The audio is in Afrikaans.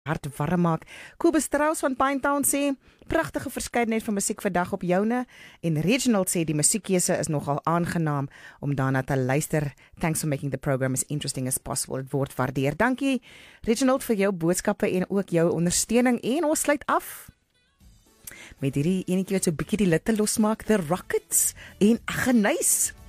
hart warm maak. Kobus Strauss van Pinetown sê, pragtige verskeidenheid van musiek vandag op joune. En Reginald sê, die musiekkeuse is nogal aangenaam om daarna te luister. Thanks for making the program as interesting as possible. Het word waardeer. Dankie Reginald vir jou boodskappe en ook jou ondersteuning. En ons sluit af met hierdie enetjie wat so bietjie die litte losmaak, The Rockets en Agnes.